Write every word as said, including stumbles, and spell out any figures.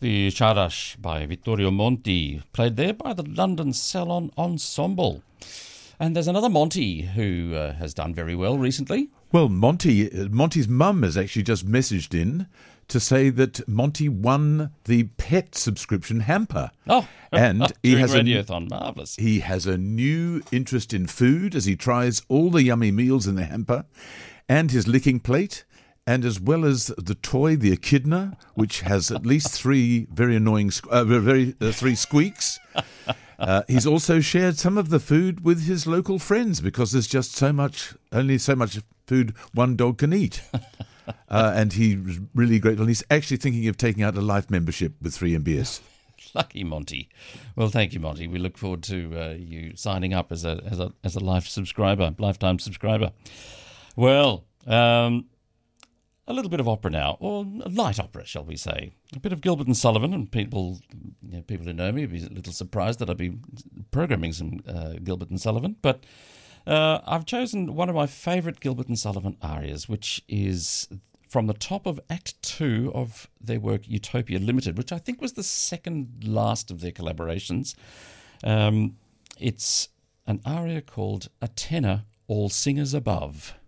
The Sharash by Vittorio Monti, played there by the London Salon Ensemble. And there's another Monty who uh, has done very well recently. Well, Monty, Monty's mum has actually just messaged in to say that Monty won the pet subscription hamper. Oh, and he has Radiothon, marvellous. He has a new interest in food as he tries all the yummy meals in the hamper, and his licking plate, and as well as the toy, the echidna, which has at least three very annoying, uh, very uh, three squeaks. Uh, he's also shared some of the food with his local friends because there's just so much, only so much food one dog can eat. Uh, and he's really grateful. He's actually thinking of taking out a life membership with three M B S. Lucky Monty. Well, thank you, Monty. We look forward to uh, you signing up as a as a as a life subscriber, lifetime subscriber. Well, um, a little bit of opera now, or light opera, shall we say? A bit of Gilbert and Sullivan, and people, you know, people who know me will be a little surprised that I'd be programming some uh, Gilbert and Sullivan, but. Uh, I've chosen one of my favourite Gilbert and Sullivan arias, which is from the top of Act Two of their work Utopia Limited, which I think was the second last of their collaborations. Um, it's an aria called A Tenor, All Singers Above.